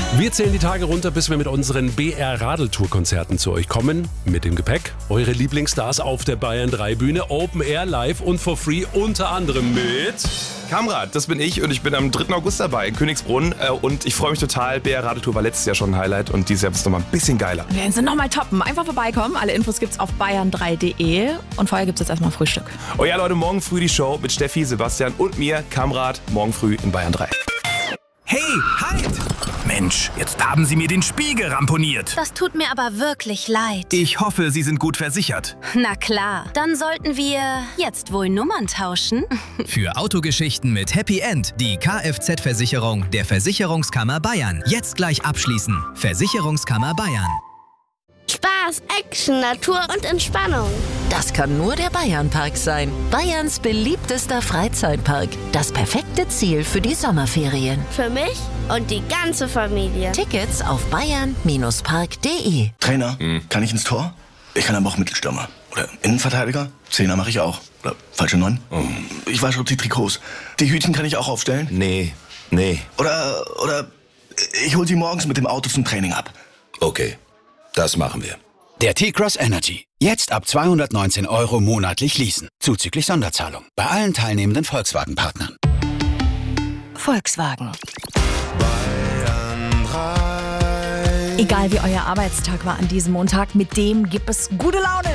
Wir zählen die Tage runter, bis wir mit unseren BR-Radeltour-Konzerten zu euch kommen. Mit dem Gepäck eure Lieblingsstars auf der Bayern 3 Bühne, Open Air, live und for free, unter anderem mit... Kamrat, das bin ich und ich bin am 3. August dabei in Königsbrunn und ich freue mich total. BR-Radeltour war letztes Jahr schon ein Highlight und dieses Jahr ist es nochmal ein bisschen geiler. Wir werden sie nochmal toppen. Einfach vorbeikommen. Alle Infos gibt's auf bayern3.de und vorher gibt's jetzt erstmal Frühstück. Oh ja, Leute, morgen früh die Show mit Steffi, Sebastian und mir, Kamrat, morgen früh in Bayern 3. Hey, halt! Mensch, jetzt haben Sie mir den Spiegel ramponiert. Das tut mir aber wirklich leid. Ich hoffe, Sie sind gut versichert. Na klar, dann sollten wir jetzt wohl Nummern tauschen. Für Autogeschichten mit Happy End die Kfz-Versicherung der Versicherungskammer Bayern. Jetzt gleich abschließen. Versicherungskammer Bayern. Spaß, Action, Natur und Entspannung. Das kann nur der Bayernpark sein. Bayerns beliebtester Freizeitpark. Das perfekte Ziel für die Sommerferien. Für mich und die ganze Familie. Tickets auf bayern-park.de. Trainer, kann ich ins Tor? Ich kann aber auch Mittelstürmer. Oder Innenverteidiger? Zehner mache ich auch. Oder falsche 9? Ich wasche die Trikots. Die Hütchen kann ich auch aufstellen? Nee. Oder ich hol sie morgens mit dem Auto zum Training ab. Okay, das machen wir. Der T-Cross Energy. Jetzt ab 219 € monatlich leasen. Zuzüglich Sonderzahlung. Bei allen teilnehmenden Volkswagen-Partnern. Volkswagen. Egal wie euer Arbeitstag war an diesem Montag, mit dem gibt es gute Laune.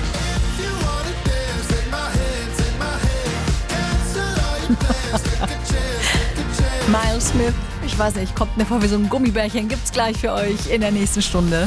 Miles Smith, ich weiß nicht, kommt mir vor wie so ein Gummibärchen, gibt's gleich für euch in der nächsten Stunde.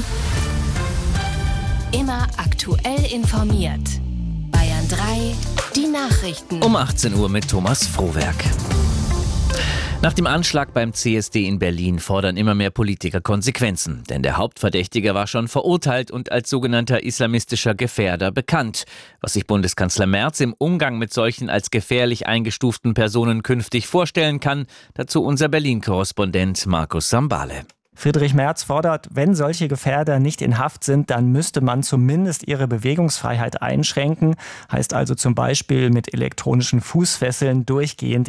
Immer aktuell informiert. Bayern 3, die Nachrichten. Um 18 Uhr mit Thomas Frohwerk. Nach dem Anschlag beim CSD in Berlin fordern immer mehr Politiker Konsequenzen. Denn der Hauptverdächtige war schon verurteilt und als sogenannter islamistischer Gefährder bekannt. Was sich Bundeskanzler Merz im Umgang mit solchen als gefährlich eingestuften Personen künftig vorstellen kann, dazu unser Berlin-Korrespondent Markus Sambale. Friedrich Merz fordert, wenn solche Gefährder nicht in Haft sind, dann müsste man zumindest ihre Bewegungsfreiheit einschränken. Heißt also zum Beispiel mit elektronischen Fußfesseln durchgehend